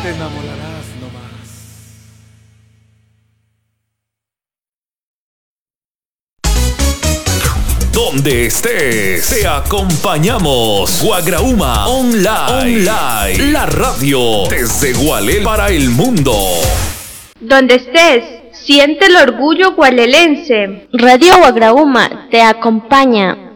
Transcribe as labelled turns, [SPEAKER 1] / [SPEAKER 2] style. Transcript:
[SPEAKER 1] te enamorarás nomás.
[SPEAKER 2] Donde estés, te acompañamos. Guagrauma Online, la radio desde Gualel para el mundo.
[SPEAKER 3] Donde estés, siente el orgullo gualelense.
[SPEAKER 4] Radio Guagrauma te acompaña.